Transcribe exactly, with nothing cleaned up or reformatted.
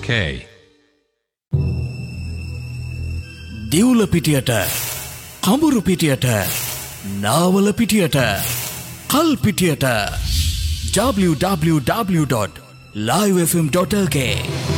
දිවුල පිටියට, කඹුරු පිටියට, නාවල පිටියට, කල් පිටියට. double-u double-u double-u dot live f m dot l k